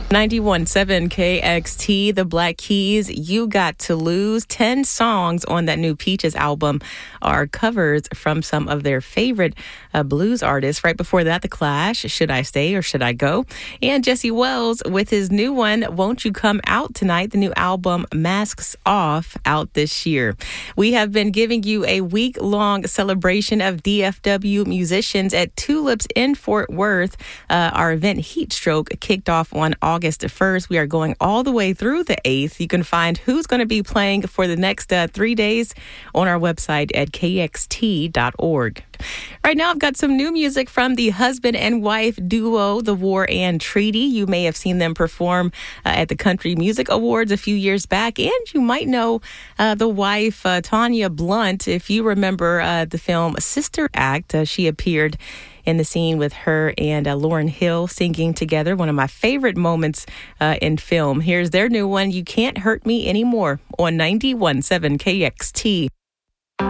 91.7 KXT, The Black Keys, You Got to Lose. 10 songs on that new Peaches album are covers from some of their favorite blues artists. Right before that, The Clash, Should I Stay or Should I Go? And Jesse Wells with his new one, Won't You Come Out Tonight, the new album Masks Off, out this year. We have been giving you a week-long celebration of DFW musicians at Tulips in Fort Worth. Our event Heatstroke kicked off on August 1st. We are going all the way through the 8th. You can find who's going to be playing for the next 3 days on our website at kxt.org. Right now, I've got some new music from the husband and wife duo, The War and Treaty. You may have seen them perform at the Country Music Awards a few years back, and you might know the wife, Tanya Blunt. If you remember the film Sister Act, she appeared in the scene with her and Lauryn Hill singing together, one of my favorite moments in film. Here's their new one, You Can't Hurt Me Anymore, on 91.7 KXT.